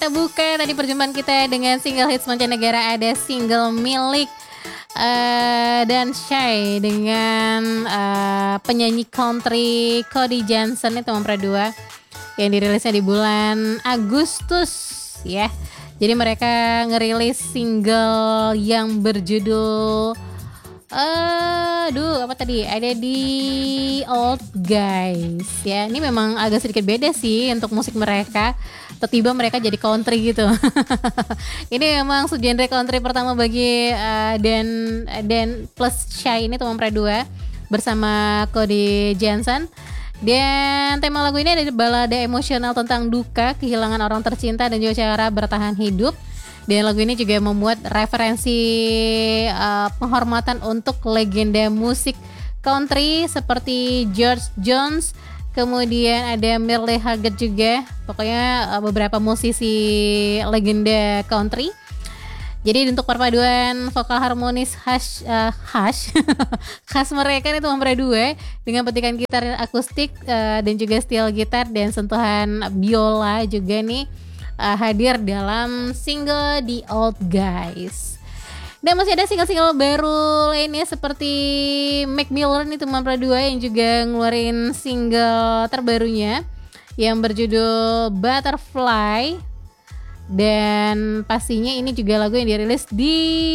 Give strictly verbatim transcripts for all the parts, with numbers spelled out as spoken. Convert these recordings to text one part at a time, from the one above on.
Kita buka tadi perjumpaan kita dengan single hits mancanegara, ada single milik uh, dan Shy dengan uh, penyanyi country Cody Johnson itu Mempra dua yang dirilisnya di bulan Agustus ya. Jadi mereka ngerilis single yang berjudul Uh, aduh apa tadi ada di Old Guys ya. Ini memang agak sedikit beda sih untuk musik mereka. Tiba-tiba mereka jadi country gitu. Ini memang subgenre country pertama bagi uh, dan dan plus Shy ini teman Mempra dua bersama Cody Johnson. Dan tema lagu ini ada balada emosional tentang duka, kehilangan orang tercinta dan juga cara bertahan hidup. Dan lagu ini juga membuat referensi uh, penghormatan untuk legenda musik country seperti George Jones, kemudian ada Merle Haggard juga, pokoknya uh, beberapa musisi legenda country. Jadi untuk perpaduan vokal harmonis khas uh, khas khas mereka itu Mempra dua dengan petikan gitar akustik uh, dan juga steel gitar dan sentuhan biola juga nih Uh, hadir dalam single The Old Guys. Dan masih ada single-single baru lainnya seperti Mac Miller nih teman Mempra dua yang juga ngeluarin single terbarunya yang berjudul Butterfly. Dan pastinya ini juga lagu yang dirilis di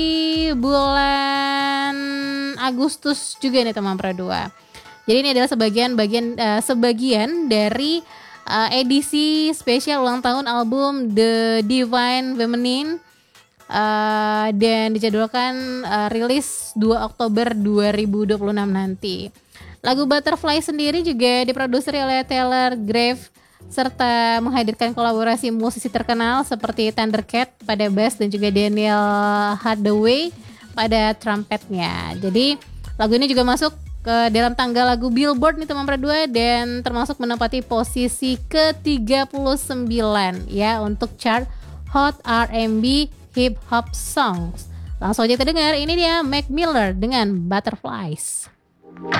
bulan Agustus juga nih teman Mempra dua. Jadi ini adalah sebagian bagian uh, sebagian dari Uh, edisi spesial ulang tahun album The Divine Feminine uh, dan dijadwalkan uh, rilis dua Oktober dua ribu dua puluh enam nanti. Lagu Butterfly sendiri juga diproduksi oleh Taylor Grave serta menghadirkan kolaborasi musisi terkenal seperti Thundercat pada bass dan juga Daniel Hathaway pada trumpetnya. Jadi lagu ini juga masuk ke dalam tangga lagu Billboard nih teman Mempra dua dan termasuk menempati posisi ke tiga puluh sembilan ya untuk chart Hot R and B Hip Hop Songs. Langsung aja kita dengar, ini dia Mac Miller dengan Butterflies.